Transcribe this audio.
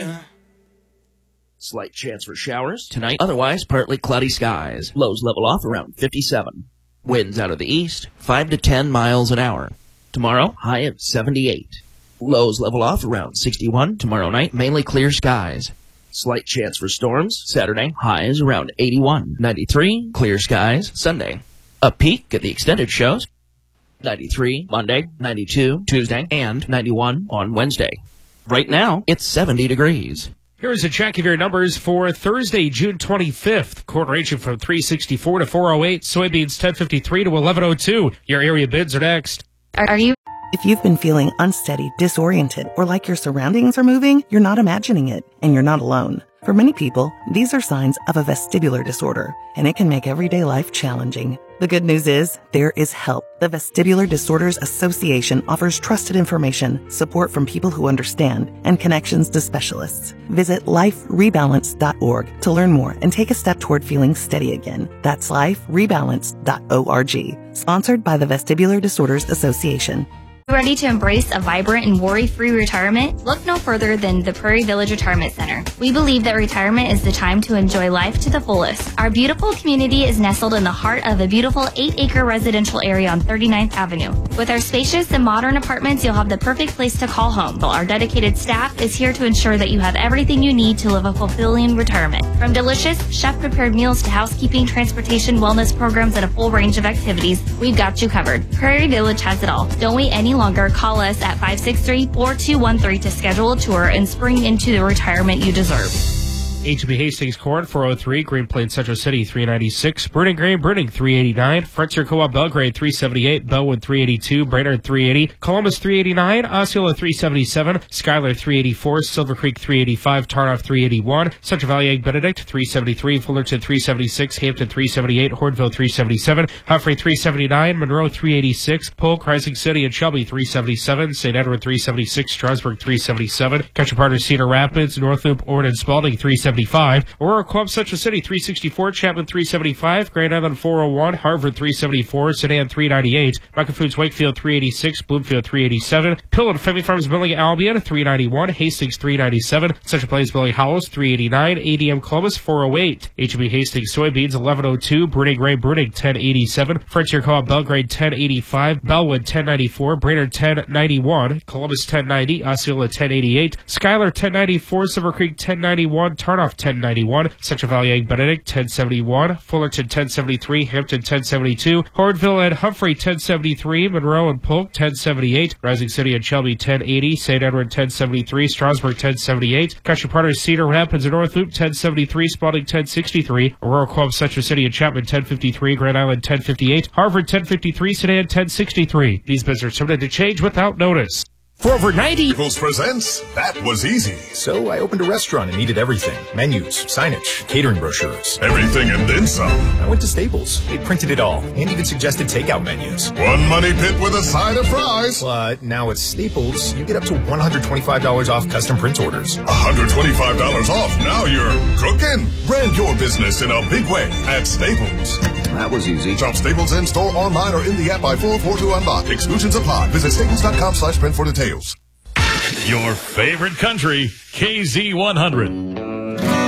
Slight chance for showers tonight. Otherwise, partly cloudy skies. Lows level off around 57. Winds out of the east, 5 to 10 miles an hour. Tomorrow, high of 78. Lows level off around 61. Tomorrow night, mainly clear skies. Slight chance for storms. Saturday, highs around 81. 93, clear skies. Sunday, a peak at the extended shows. 93 Monday, 92 Tuesday, and 91 on Wednesday. Right now, it's 70 degrees. Here's a check of your numbers for Thursday, June 25th. Corn ranging from 364 to 408. Soybeans 1053 to 1102. Your area bids are next. Are you? If you've been feeling unsteady, disoriented, or like your surroundings are moving, you're not imagining it, and you're not alone. For many people, these are signs of a vestibular disorder, and it can make everyday life challenging. The good news is, there is help. The Vestibular Disorders Association offers trusted information, support from people who understand, and connections to specialists. Visit liferebalance.org to learn more and take a step toward feeling steady again. That's liferebalance.org. Sponsored by the Vestibular Disorders Association. Ready to embrace a vibrant and worry-free retirement? Look no further than the Prairie Village Retirement Center. We believe that retirement is the time to enjoy life to the fullest. Our beautiful community is nestled in the heart of a beautiful 8-acre residential area on 39th Avenue. With our spacious and modern apartments, you'll have the perfect place to call home. Our dedicated staff is here to ensure that you have everything you need to live a fulfilling retirement. From delicious, chef-prepared meals to housekeeping, transportation, wellness programs, and a full range of activities, we've got you covered. Prairie Village has it all. Don't wait any longer. Call us at 563-4213 to schedule a tour and spring into the retirement you deserve. HB Hastings Corn 403, Green Plains Central City 396, Bruning Grain Bruning 389, Frontier Co-op Belgrade 378, Bellwood 382, Brainerd 380, Columbus 389, Osceola 377, Schuyler 384, Silver Creek 385, Tarnoff 381, Central Valley Egg Benedict 373, Fullerton 376, Hampton 378, Hornville 377, Humphrey 379, Monroe 386, Polk, Rising City and Shelby 377, St. Edward 376, Strasburg 377, Country Partners Cedar Rapids, North Loop, Ord and Spalding 375, Aurora Club Central City 364, Chapman 375, Grand Island 401, Harvard 374, Sedan 398, Rocket Foods Wakefield 386, Bloomfield 387, Pill and Femi Farms Milling Albion 391, Hastings 397, Central Plains Milling Howells 389, ADM Columbus 408, HB Hastings Soybeans 1102, Bruning Grain Bruning 1087, Frontier Co-op Belgrade 1085, Bellwood 1094, Brainerd 1091, Columbus 1090, Osceola 1088, Schuyler 1094, Silver Creek 1091, Tarnoff 1091, Central Valley Egg Benedict 1071, Fullerton 1073, Hampton 1072, Hornville and Humphrey 1073, Monroe and Polk 1078, Rising City and Shelby 1080, St. Edward 1073, Strasburg 1078, Country Partners Cedar Rapids and North Loop 1073, Spalding 1063, Aurora Club Central City and Chapman 1053, Grand Island 1058, Harvard 1053, Sedan 1063. These bids are subject to change without notice. For over 90 Staples presents That Was Easy. So I opened a restaurant and needed everything. Menus, signage, catering brochures. Everything and then some. I went to Staples. They printed it all and even suggested takeout menus. One money pit with a side of fries. But now at Staples, you get up to $125 off custom print orders. $125 off. Now you're cooking. Brand your business in a big way at Staples. That was easy. Shop Staples in store, online, or in the app by 442 Unlock. Exclusions apply. Visit staples.com/print for details. Your favorite country, KZ100.